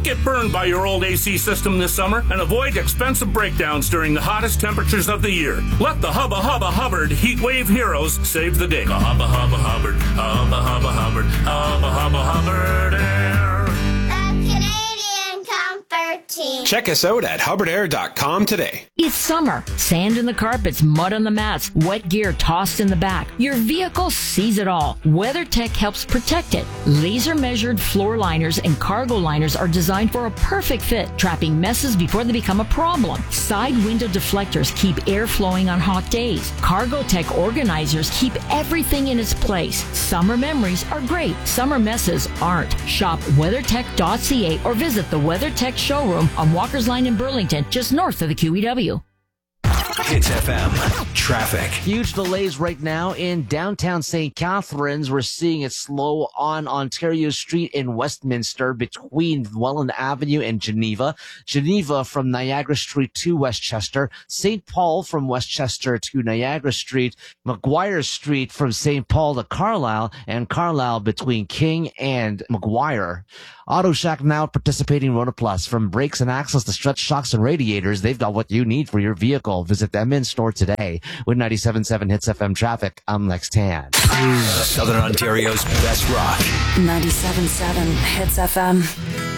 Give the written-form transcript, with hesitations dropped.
get burned by your old AC system this summer and avoid expensive breakdowns during the hottest temperatures of the year. Let the Hubba Hubba Hubbard Heat Wave Heroes save the day. Hubba Hubba Hubbard, Hubba Hubba Hubbard, Hubba Hubba Hubbard Air. The Canadian Comfort Team. Check us out at hubbardair.com today. It's summer. Sand in the carpets, mud on the mats, wet gear tossed in the back. Your vehicle sees it all. WeatherTech helps protect it. Laser measured floor liners and cargo liners are designed for a perfect fit, trapping messes before they become a problem. Side window deflectors keep air flowing on hot days. CargoTech organizers keep everything in its place. Summer memories are great. Summer messes aren't. Shop weathertech.ca or visit the WeatherTech showroom on Walker's Line in Burlington, just north of the QEW. Hits FM traffic. Huge delays right now in downtown St. Catharines. We're seeing it slow on Ontario Street in Westminster between Welland Avenue and Geneva. Geneva from Niagara Street to Westchester. St. Paul from Westchester to Niagara Street. McGuire Street from St. Paul to Carlisle, and Carlisle between King and McGuire. Auto Shack now participating Rona Plus. From brakes and axles to stretch shocks and radiators, they've got what you need for your vehicle. Visit them in store today. With 97.7 Hits FM traffic, I'm Lex Tan. Southern Ontario's best rock. 97.7 Hits FM.